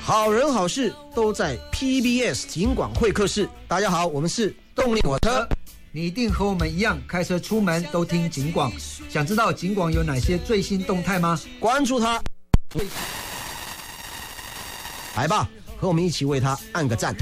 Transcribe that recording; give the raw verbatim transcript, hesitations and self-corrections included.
好人好事都在 P B S 警广会客室。大家好，我们是动力火车。 你一定和我们一样，开车出门都听警广。想知道警广有哪些最新动态吗？ 关注它，来吧，和我们一起为它按个赞。